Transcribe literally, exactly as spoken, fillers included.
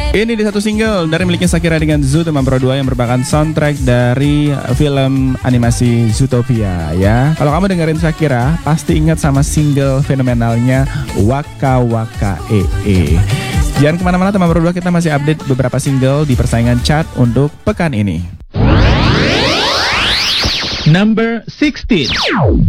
Ini di satu single dari miliknya Shakira dengan Zootopia Pro dua yang merupakan soundtrack dari film animasi Zootopia ya. Kalau kamu dengerin Shakira, pasti ingat sama single fenomenalnya Waka Waka E E. Jangan kemana-mana teman Pro dua, kita masih update beberapa single di persaingan chart untuk pekan ini. Number sixteen.